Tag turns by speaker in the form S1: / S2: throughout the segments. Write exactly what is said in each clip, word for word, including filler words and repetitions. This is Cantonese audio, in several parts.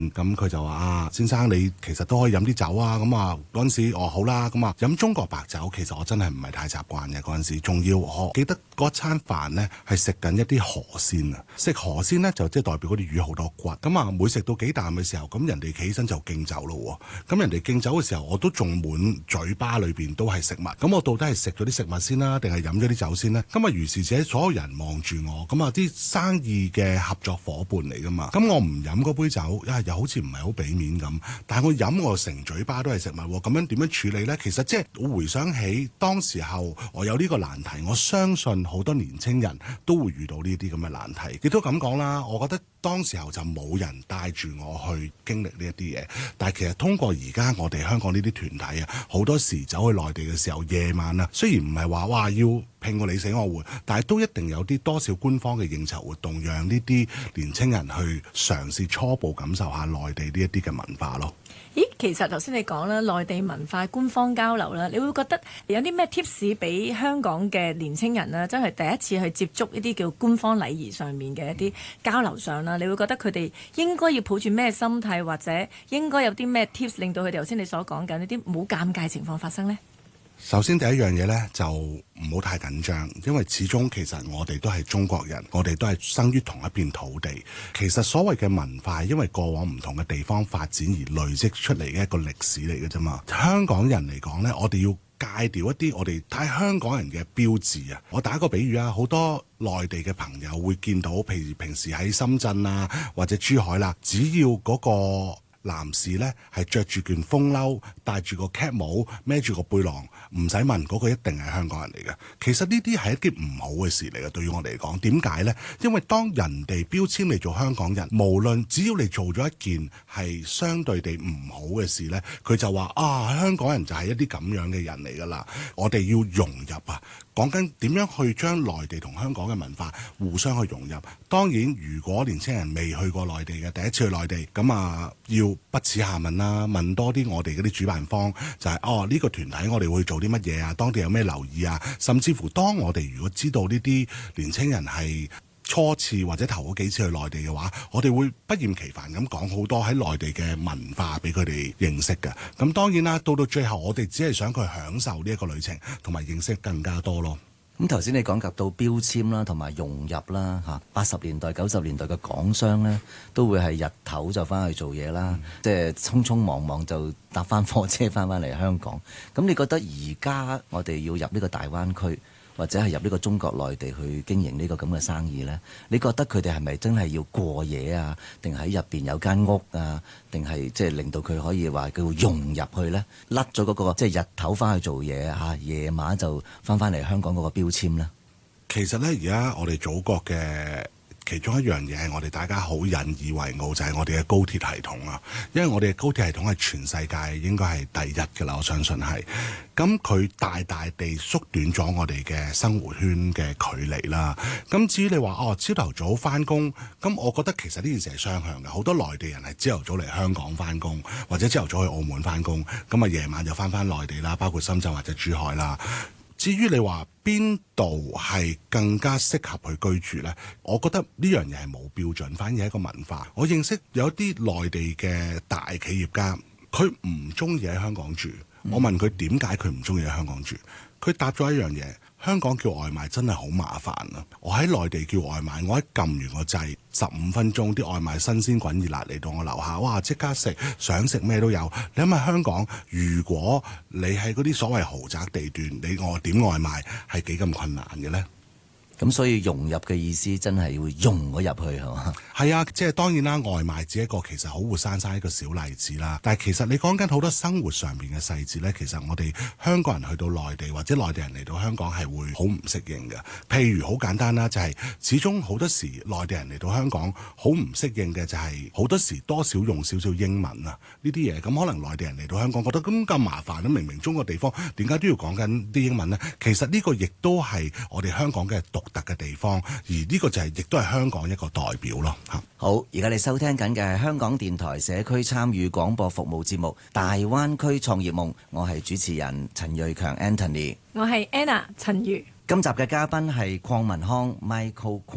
S1: 咁佢就話啊，先生你其實都可以飲啲酒啊。咁啊嗰陣時哦好啦，咁啊飲中國白酒其實我真係唔係太習慣嘅嗰陣時，仲要我記得嗰餐飯呢係食緊一啲河鮮啊，食河鮮呢就即係代表嗰啲魚好多骨，咁啊每食到幾啖嘅時候，咁人哋企起身就敬酒咯，咁人哋敬酒嘅時候我都仲滿嘴巴裏邊都係食物，咁我到底係食咗啲食物先啦，定係飲咗啲酒先呢？咁啊如是者所有人望住我，咁啊啲生意嘅合作伙伴嚟噶嘛，咁我唔飲嗰杯酒，啊又好似唔係好俾面咁，但係我飲我成嘴巴都係食物，咁樣點樣處理呢？其實即係我回想起當時候我有呢個難題，我相信好多年青人都會遇到呢啲咁嘅難題。亦都咁講啦，我覺得當時候就冇人帶住我去經歷呢一啲嘢，但係其實通過而家我哋香港呢啲團體啊，好多時走去內地嘅時候夜晚啊，雖然唔係話哇要拼個你死我活，但係都一定有啲多少官方嘅應酬活動，讓呢啲年青人去嘗試初步感受下內地呢一啲嘅文化咯。
S2: 咦，其實頭先你講啦，內地文化官方交流啦，你會覺得有啲咩 tips 俾香港嘅年青人啦，真係第一次去接觸一啲叫官方禮儀上面嘅一啲交流上啦，你會覺得佢哋應該要抱住咩心態，或者應該有啲咩 tips 令到佢哋頭先你所講緊呢啲冇尷尬情況發生呢？
S1: 首先第一樣嘢呢，就唔好太緊張，因為始終其實我哋都係中國人，我哋都係生於同一片土地。其實所謂嘅文化，因為過往唔同嘅地方發展而累積出嚟嘅一個歷史嚟嘅啫嘛。香港人嚟講呢，我哋要戒掉一啲我哋睇香港人嘅標誌啊。我打個比喻啊，好多內地嘅朋友會見到，譬如平時喺深圳啊或者珠海啦，只要嗰個男士呢係着住件風褸，戴住個 cap 帽，孭住個背囊，唔使問嗰個一定係香港人嚟嘅。其實呢啲係一啲唔好嘅事嚟嘅，對於我哋嚟講。點解呢？因為當人哋標籤你做香港人，無論只要你做咗一件係相對地唔好嘅事呢，佢就話啊，香港人就係一啲咁樣嘅人嚟㗎啦。我哋要融入啊！講緊點樣去將內地同香港嘅文化互相去融入。當然，如果年輕人未去過內地嘅，第一次去內地，咁啊要不恥下問啦，問多啲我哋嗰啲主辦方，就係、是、哦呢、這個團體我哋會做啲乜嘢啊？當地有咩留意啊？甚至乎當我哋如果知道呢啲年輕人係初次或者頭嗰幾次去內地嘅話，我哋會不厭其煩咁講好多喺內地嘅文化俾佢哋認識嘅。咁當然啦，到到最後我哋只係想佢享受呢一個旅程，同埋認識更加多咯。
S3: 咁頭先你講及到標籤啦，同埋融入啦嚇，八十年代九十年代嘅港商呢，都會係日頭就翻去做嘢啦，嗯、即係匆匆忙忙就搭翻火車翻翻嚟香港。咁你覺得而家我哋要入呢個大灣區，或者係入呢個中國內地去經營呢個咁嘅生意呢？你覺得佢哋係咪真係要過夜啊？定喺入邊有間屋啊？定係即係令到佢可以話叫融入去呢？甩咗嗰個即係日頭翻去做嘢嚇，夜晚就翻翻嚟香港嗰個標籤呢？其實呢，
S1: 而家我哋祖國嘅其中一樣嘢係我哋大家好引以為傲，就係、是、我哋嘅高鐵系統啊！因為我哋嘅高鐵系統係全世界應該係第一嘅啦，我相信係。咁佢大大地縮短咗我哋嘅生活圈嘅距離啦。咁至於你話哦，朝頭早返工，咁我覺得其實呢件事係雙向嘅。好多內地人係朝頭早嚟香港返工，或者朝頭早去澳門返工，咁啊夜晚就返返內地啦，包括深圳或者珠海啦。至於你話邊度係更加適合去居住呢？我覺得呢樣嘢係冇標準，反而係一個文化。我認識有啲內地嘅大企業家，佢唔中意喺香港住。嗯、我問佢點解佢唔中意喺香港住，佢答咗一樣嘢：香港叫外賣真係好麻煩啊！我喺內地叫外賣，我一撳完個掣，十五分鐘啲外賣新鮮滾熱辣嚟到我樓下，哇！即刻食，想食咩都有。你諗下香港，如果你喺嗰啲所謂豪宅地段，你我點外賣係幾咁困難嘅呢？
S3: 咁所以融入嘅意思真係要融咗入去係嘛？
S1: 係啊，即係當然啦，外賣只係一個其實好活生生一個小例子啦。但係其實你講緊好多生活上面嘅細節呢，其實我哋香港人去到內地或者內地人嚟到香港係會好唔適應嘅。譬如好簡單啦，就係、是、始終好多時內地人嚟到香港好唔適應嘅就係好多時多少用少少英文啊呢啲嘢。咁可能內地人嚟到香港覺得咁咁麻煩，明明中國地方點解都要講緊啲英文呢？其實呢個亦都係我哋香港嘅獨特嘅地方，而呢個就係、是、亦都係香港一個代表咯。
S3: 好，而家你收聽緊嘅係香港電台社區參與廣播服務節目《大灣區創業夢》，我係主持人陳銳強 Anthony，
S2: 我係 Anna 陳瑜。
S3: 今集嘅嘉賓係鄺文康 Michael Kwong。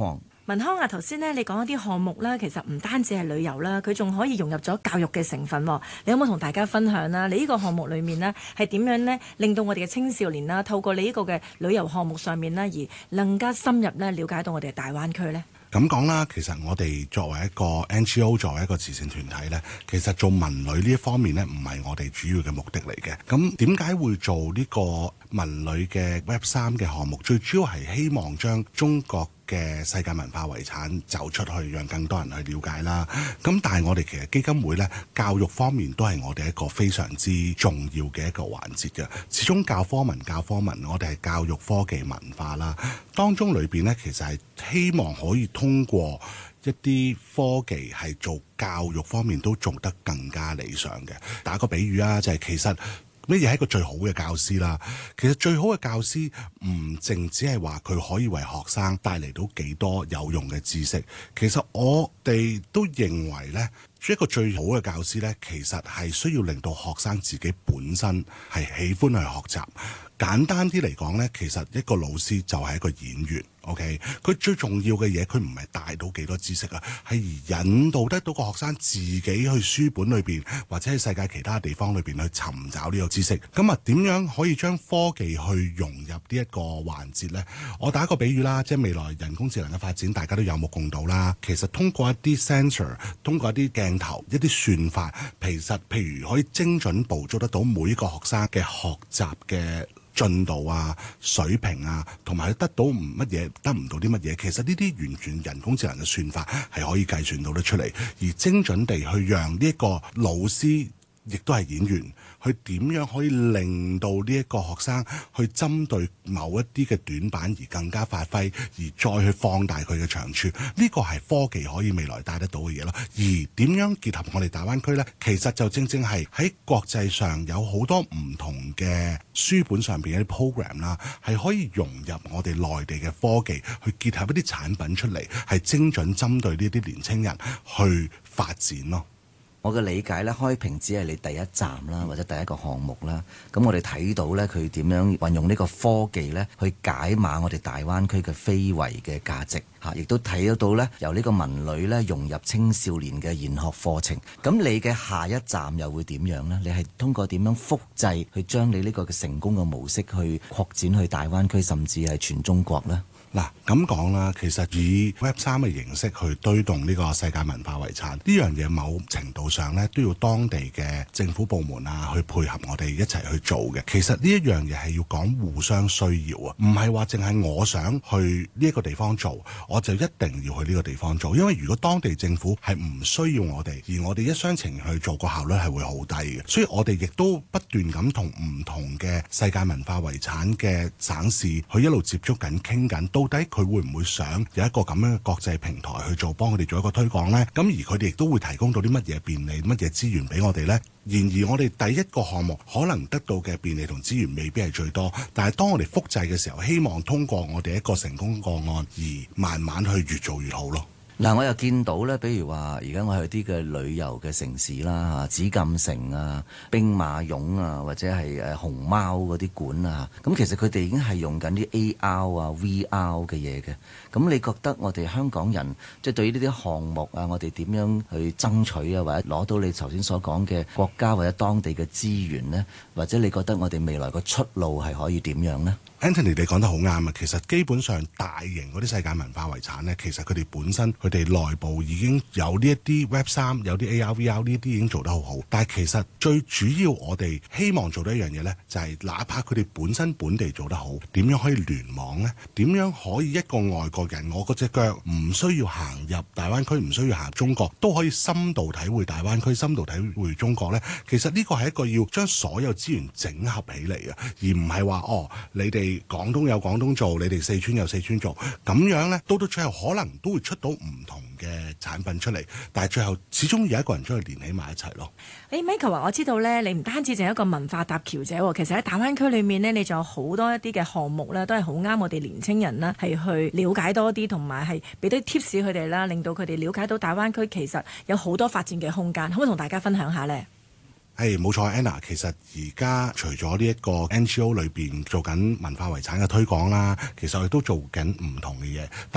S2: 文康啊，頭先呢，你講一啲項目啦，其實唔單止係旅遊啦，佢仲可以融入咗教育嘅成分。你有冇同大家分享啦？你呢個項目裏面呢，係點樣呢？令到我哋嘅青少年啦，透過你呢個嘅旅遊項目上面呢，而更加深入呢了解到我哋嘅大灣區呢？
S1: 咁講啦，其實我哋作為一個 N G O， 作為一個慈善團體呢，其實做文旅呢一方面呢，唔係我哋主要嘅目的嚟嘅。咁點解會做呢個文旅嘅 Web 三嘅項目？最主要係希望將中國嘅世界文化遺產走出去，讓更多人去了解啦。咁但係我哋其實基金會呢，教育方面都係我哋一個非常之重要嘅一個環節嘅。始終教科文教科文，我哋係教育科技文化啦。當中裏邊呢，其實係希望可以通過一啲科技係做教育方面都做得更加理想嘅。打個比喻啊，就係、是、其實乜嘢係一個最好嘅教師啦？其實最好嘅教師唔淨只係話佢可以為學生帶嚟到幾多有用嘅知識。其實我哋都認為呢，一個最好嘅教師呢，其實係需要令到學生自己本身係喜歡去學習。簡單啲嚟講呢，其實一個老師就係一個演員。OK，佢最重要嘅嘢，佢唔係帶到幾多知識啊，係引導得到個學生自己去書本裏邊或者喺世界其他地方裏邊去尋找呢個知識。咁啊，點樣可以將科技去融入呢一個環節呢？我打一個比喻啦，即係未來人工智能嘅發展，大家都有目共睹啦。其實通過一啲 sensor， 通過一啲鏡頭、一啲算法，其實譬如可以精準捕捉得到每一個學生嘅學習嘅進度啊、水平啊，同埋佢得到唔乜嘢，得唔到啲乜嘢，其實呢啲完全人工智能嘅算法係可以計算到得出嚟，而精準地去讓呢一個老師亦都係演員，去點樣可以令到呢一個學生去針對某一啲嘅短板而更加發揮，而再去放大佢嘅長處。呢個係科技可以未來帶得到嘅嘢咯。而點樣結合我哋大灣區呢？其實就正正係喺國際上有好多唔同嘅書本上邊嘅啲 program 啦，係可以融入我哋內地嘅科技，去結合一啲產品出嚟，係精準針對呢啲年青人去發展咯。
S3: 我嘅理解咧，開平只係你第一站啦，或者第一個項目啦。咁我哋睇到咧，佢點樣運用呢個科技咧，去解碼我哋大灣區嘅非遺嘅價值嚇，亦都睇得到咧，由呢個文旅咧融入青少年嘅研學課程。咁你嘅下一站又會點樣呢？你係通過點樣複製去將你呢個嘅成功嘅模式去擴展去大灣區，甚至係全中國呢？
S1: 嗱，咁講啦，其實以 Web 三嘅形式去推動呢個世界文化遺產呢樣嘢，某程度上咧都要當地嘅政府部門啊去配合我哋一齊去做嘅。其實呢一樣嘢係要講互相需要啊，唔係話淨係我想去呢一個地方做，我就一定要去呢個地方做。因為如果當地政府係唔需要我哋，而我哋一廂情去做，個效率係會好低嘅。所以我哋亦都不斷咁同唔同嘅世界文化遺產嘅省市去一路接觸緊、傾緊，到底佢會唔會想有一個咁樣嘅國際平台去做，幫佢哋做一個推廣呢？咁而佢哋亦都會提供到啲乜嘢便利、乜嘢資源俾我哋呢？然而我哋第一個項目可能得到嘅便利同資源未必係最多，但係當我哋複製嘅時候，希望通過我哋一個成功個案而慢慢去越做越好咯。
S3: 嗱，我又見到咧，比如話，而家我去啲嘅旅遊嘅城市啦，嚇，紫禁城啊、兵馬俑啊，或者係誒熊貓嗰啲館啊，咁其實佢哋已經係用緊啲 A R 啊、V R 嘅嘢嘅。咁你覺得我哋香港人即係對於呢啲項目啊，我哋點樣去爭取啊，或者攞到你頭先所講嘅國家或者當地嘅資源呢？或者你覺得我哋未來個出路係可以點樣呢？
S1: Anthony， 你講得好啱啊！其實基本上大型嗰啲世界文化遺產呢，其實佢哋本身佢哋內部已經有呢一啲 Web 三，有啲 A R V R 呢啲已經做得好好。但係其實最主要我哋希望做到一樣嘢呢，就係、是、哪怕佢哋本身本地做得好，點樣可以聯網呢？點樣可以一個外國人，我嗰隻腳唔需要行入大灣區，唔需要行中國，都可以深度體會大灣區，深度體會中國呢？其實呢個係一個要將所有資源整合起嚟嘅，而唔係話哦，你哋廣東有廣東做，你哋四川有四川做，咁樣呢，到到最後可能都會出到唔同嘅產品出嚟，但係最後始終有一個人將佢連起埋一齊咯。
S2: 誒 Michael 話我知道呢，你唔單止淨係一個文化搭橋者，其實喺大灣區裏面呢，你仲有好多一啲嘅項目呢，都係好啱我哋年青人啦，係去了解多啲，同埋係俾啲 tips 佢哋啦，令到佢哋了解到大灣區其實有好多發展嘅空間，可唔可以同大家分享下呢？
S1: 係冇錯 Anna， 其實而家除咗呢一個 N G O 裏邊做緊文化遺產嘅推廣啦，其實我哋都做緊唔同嘅嘢，但係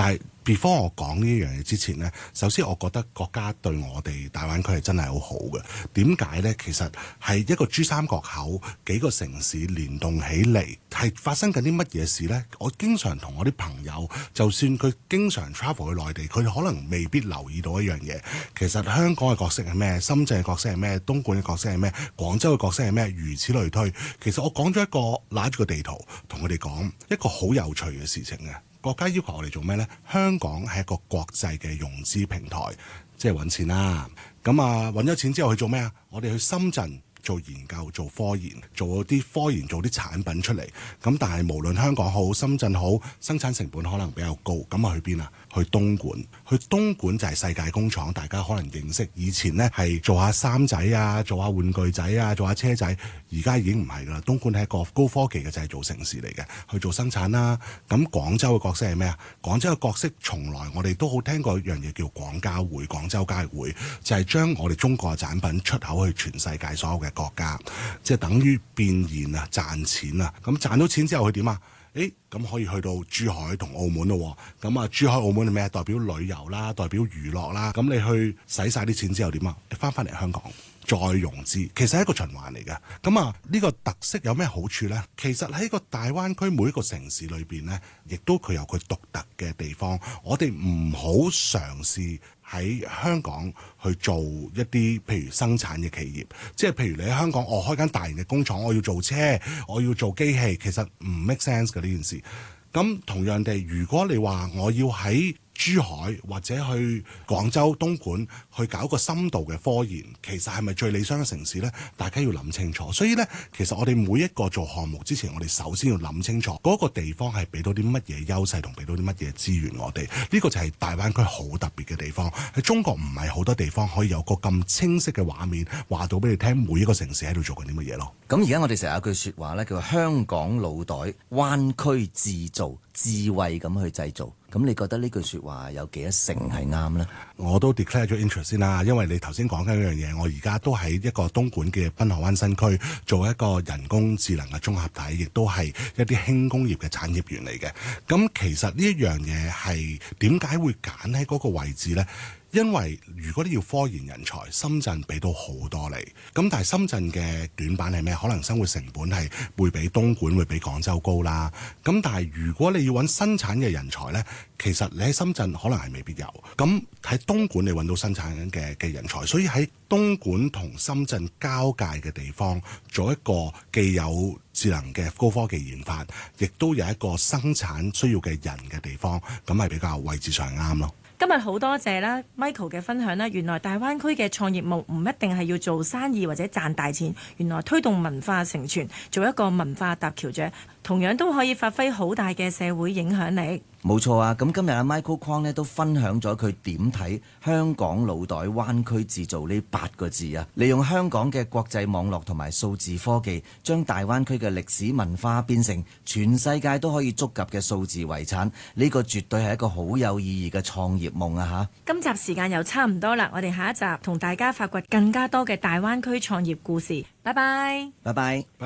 S1: before 我講呢一樣嘢之前呢，首先我覺得國家對我哋大灣區係真係好好嘅。點解呢？其實係一個珠三角口幾個城市聯動起嚟，係發生緊啲乜嘢事呢？我經常同我啲朋友，就算佢經常 travel 去內地，佢哋可能未必留意到一樣嘢。其實香港嘅角色係咩？深圳嘅角色係咩？東莞嘅角色係咩？廣州嘅角色係咩？如此類推。其實我講咗一個拿住個地圖，同佢哋講一個好有趣嘅事情嘅。國家要求我哋做咩呢？香港係一個國際嘅融資平台，即係揾錢啦。咁啊，揾咗錢之後去做咩啊？我哋去深圳做研究、做科研、做啲科研、做啲產品出嚟。咁但係無論香港好、深圳好，生產成本可能比較高。咁啊去邊啊？去東莞。去東莞就係世界工廠，大家可能認識。以前呢係做下衫仔啊，做下玩具仔啊，做下車仔。而家已經唔係㗎啦。東莞係一個高科技嘅製造城市嚟嘅，去做生產啦。咁廣州嘅角色係咩啊？廣州嘅角色從來我哋都好聽過一樣嘢叫廣交會、廣州交易會，就係將我哋中國嘅產品出口去全世界所有嘅國家，即係等於變現啊、賺錢啊。咁賺到錢之後佢點啊？誒咁可以去到珠海同澳門咯。咁啊，珠海澳門係咩？代表旅遊啦，代表娛樂啦。咁你去使晒啲錢之後點啊？你翻返嚟香港再融資，其實係一個循環嚟嘅。咁啊，呢個特色有咩好處呢？其實喺個大灣區每一個城市裏邊呢，亦都佢有佢獨特嘅地方。我哋唔好嘗試喺香港去做一啲譬如生產嘅企業，即係譬如你喺香港，我開間大型嘅工廠，我要做車，我要做機器，其實唔 make sense 嘅呢件事。咁同樣地，如果你話我要喺珠海或者去廣州、東莞去搞個深度嘅科研，其實係咪最理想嘅城市呢？大家要諗清楚。所以呢，其實我哋每一個做項目之前，我哋首先要諗清楚嗰個地方係俾到啲乜嘢優勢同俾到啲乜嘢資源我哋。呢個就係大灣區好特別嘅地方。喺中國唔係好多地方可以有個咁清晰嘅畫面話到俾你聽，每一個城市喺度做緊啲乜嘢咯。
S3: 咁而家我哋成日有句説話咧，叫香港腦袋，灣區製造，智慧咁去製造。咁你覺得呢句説話有幾多成係啱呢？
S1: 我都 declare 咗 interest 先啦，因為你頭先講緊一樣嘢，我而家都喺一個東莞嘅濱河灣新區做一個人工智能嘅綜合體，亦都係一啲輕工業嘅產業園嚟嘅。咁其實呢一樣嘢係點解會揀喺嗰個位置呢？因為如果你要科研人才，深圳俾到好多你。咁但係深圳嘅短板係咩？可能生活成本係會比東莞會比廣州高啦。咁但係如果你要揾生產嘅人才呢，其實你喺深圳可能係未必有。咁喺東莞你揾到生產嘅嘅人才，所以喺東莞同深圳交界嘅地方做一個既有智能嘅高科技研發，亦都有一個生產需要嘅人嘅地方，咁係比較位置上啱咯。
S2: 今日好多謝啦 Michael 嘅分享啦，原來大灣區嘅創業夢唔一定係要做生意或者賺大錢，原來推動文化承傳，做一個文化搭橋者，同樣都可以發揮好大嘅社會影響力。
S3: 冇錯啊！咁今日阿 Michael Kwong 咧都分享咗佢點睇香港腦袋灣區製造呢八個字啊！利用香港嘅國際網絡同埋數字科技，將大灣區嘅歷史文化變成全世界都可以觸及嘅數字遺產，呢個絕對係一個好有意義嘅創業夢啊！嚇！
S2: 今集時間又差唔多啦，我哋下一集同大家發掘更加多嘅大灣區創業故事。拜拜！
S3: 拜拜！